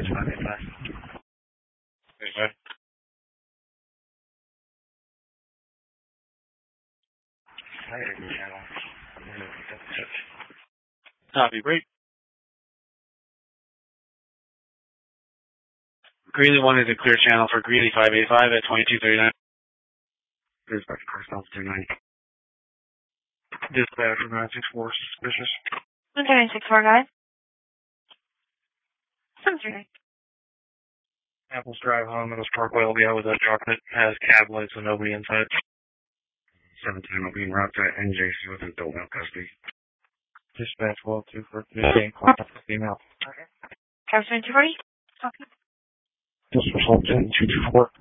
Dispatch 585. Okay. Fire channel. Copy, break. Greeley 1 is a clear channel for Greeley 585 at 2239. Dispatch Carstels 29. Dispatch 964, suspicious. 964, guys. 739. Apples Drive home, Middles Parkway, LBI with a chocolate, has cab lights and nobody inside. 17 will be en route to NJC with an adult male custody. Dispatch 12-2 for getting contact with female. Okay. Captain 240? Copy. Dispatch 12-224.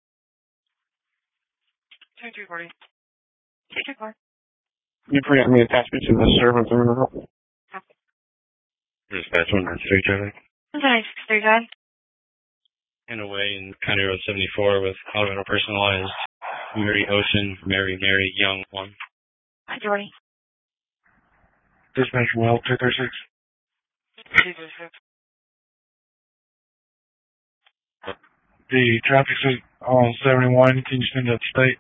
240. 224. You forgot me attachment to the servant terminal. Copy. Dispatch 193 Charlie. 963, guys. In a way, in County Road 74 with Colorado personalized Mary Ocean, Mary Young 1. 240. Dispatch Well 236. 236. The traffic's on 71. Can you send that state?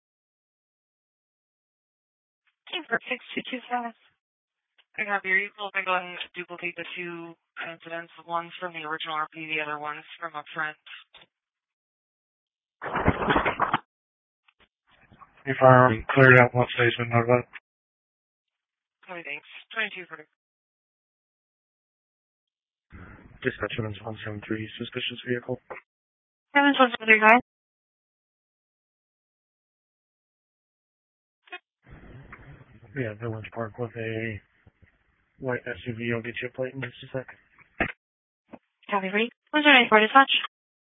Team for 6227. I have your equal. I'm going to duplicate the two incidents. One's from the original RP, the other one's from a friend. Your firearm cleared out once state's been notified. Okay, thanks. 22 for Dispatch 173, suspicious vehicle. 773, guys. Yeah, Village Park with a white SUV. I'll get you a plate in just a sec. Copy, ready? 194 dispatch.